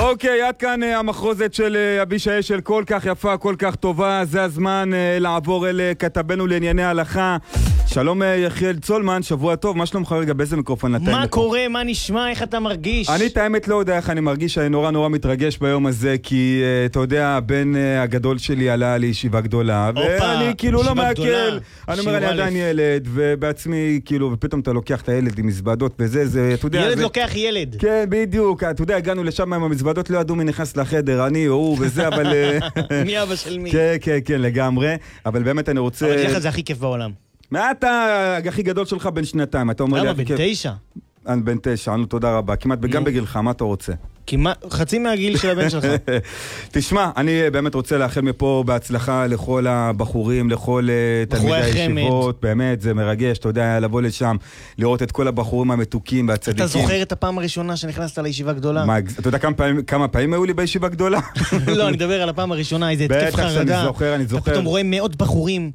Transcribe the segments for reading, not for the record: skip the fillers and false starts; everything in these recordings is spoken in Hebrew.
אוקיי, עד כאן המחרוזת של אבישי של כל כך יפה, כל כך טובה. זה הזמן לעבור אל כתבנו לענייני הלכה. שלום יחיאל צולמן, שבוע טוב. מה שלומך רגע? באיזה מיקרופון נתן? מה קורה? מה נשמע? איך אתה מרגיש? אני את האמת לא יודע איך אני מרגיש. אני נורא מתרגש ביום הזה, כי אתה יודע, הבן הגדול שלי עלה לישיבה גדולה, ואני כאילו לא מעכל. אני אומר, אני עדיין ילד, ובעצמי כאילו, ופתאום אתה לוקח את הילד עם מזוודות וזה, זה, אתה יודע... ילד לוקח ילד. כן, בדיוק. אתה יודע, הגענו לשם עם המזוודות, לא ידעו מי נכנס לחדר, אני או הוא וזה, אבל... מי אבא של מי? כן, לגמרי. אבל באמת אני רוצה... אבל לך זה הכי כיף בעולם. מה אתה הכי גדול שלך בן 2? אתה אומר לי... למה? בן 9? אני בן 9, תודה רבה. כמעט גם בגילך, מה אתה רוצה? כמעט, חצי מהגיל של הבן שלך. תשמע, אני באמת רוצה לאחל מפה בהצלחה לכל הבחורים, לכל תלמידי הישיבות. באמת, זה מרגש, אתה יודע, לבוא לשם, לראות את כל הבחורים המתוקים והצדיקים. אתה זוכר את הפעם הראשונה שנכנסת לישיבה גדולה? אתה יודע כמה פעמים היו לי בישיבה גדולה? לא, אני מדבר על הפעם הראשונה, איזה התקף חרדה. אני זוכר. אתה פתאום רואה מאות בחורים,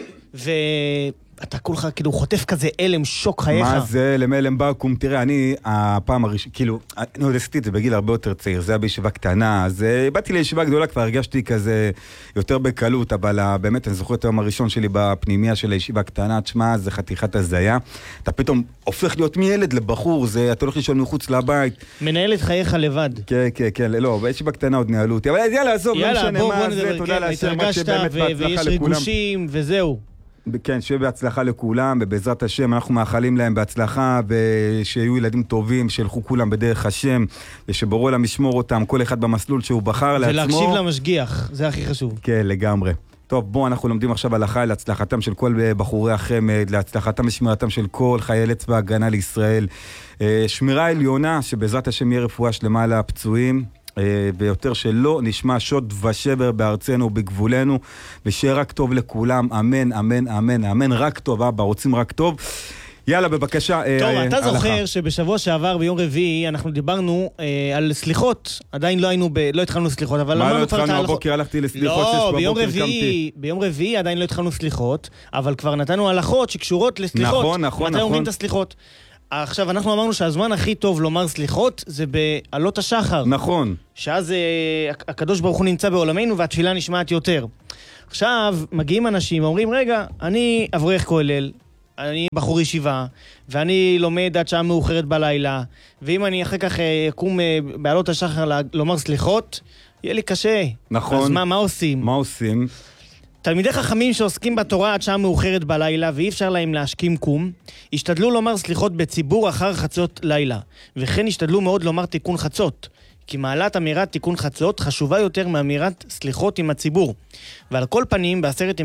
אתה כולך כאילו חוטף כזה אלם, שוק חייך. מה זה למלם בקום? תראה, אני הפעם הראשונה, כאילו, אני עוד עשיתי את זה בגיל הרבה יותר צעיר, זה היה בישיבה קטנה, אז באתי לישיבה גדולה, כבר הרגשתי כזה יותר בקלות, אבל באמת אני זוכר את היום הראשון שלי בפנימיה של הישיבה קטנה, תשמע, זה חתיכת הזיה. אתה פתאום הופך להיות מילד לבחור, אתה הולך לישון מחוץ לבית. מנהל את חייך לבד. כן, לא, בישיבה קטנה עוד נעלו אותי, אבל יאללה, עזוב, לא משנה מה זה, תודה להשם, רק שבאמת בהצלחה לכולם. כן, שיהיה בהצלחה לכולם, ובעזרת השם אנחנו מאחלים להם בהצלחה, ושיהיו ילדים טובים, שילכו כולם בדרך השם, ושבורא להם ישמור אותם, כל אחד במסלול שהוא בחר לעצמו. ולהקשיב למשגיח, זה הכי חשוב. כן, לגמרי. טוב, בואו, אנחנו לומדים עכשיו הלכה להצלחתם של כל בחורי החמד, להצלחתם ושמירתם של כל חיילי צבא ההגנה לישראל. שמירה עליונה, שבעזרת השם יהיה רפואה שלמה לפצועים. ויותר שלא נשמע שוד ושבר בארצנו ובגבולנו, ושיהיה רק טוב לכולם, אמן, אמן, אמן, אמן, רק טוב, אבא, רוצים רק טוב. יאללה, בבקשה. טוב, אתה זוכר שבשבוע שעבר ביום רביעי אנחנו דיברנו על סליחות, עדיין לא התחלנו סליחות, אבל מה לא התחלנו הבוקר? הלכתי לסליחות ביום רביעי עדיין לא התחלנו סליחות, אבל כבר נתנו הלכות שקשורות לסליחות. נכון. מתי אומרים את הסליחות? עכשיו, אנחנו אמרנו שהזמן הכי טוב לומר סליחות זה בעלות השחר. נכון. שאז הקדוש ברוך הוא נמצא בעולמנו והתפילה נשמעת יותר. עכשיו, מגיעים אנשים ואומרים, רגע, אני אברך כולל, אני בחור ישיבה, ואני לומד עד שעה מאוחרת בלילה, ואם אני אחר כך אקום בעלות השחר לומר סליחות, יהיה לי קשה. נכון. אז מה עושים? מה עושים? תלמידי חכמים שעוסקים בתורה עד שעה מאוחרת בלילה ואי אפשר להם להשכים קום, השתדלו לומר סליחות בציבור אחר חצות לילה, וכן השתדלו מאוד לומר תיקון חצות, כי מעלת אמירת תיקון חצות חשובה יותר מאמירת סליחות עם הציבור. ועל כל פנים, בעשרת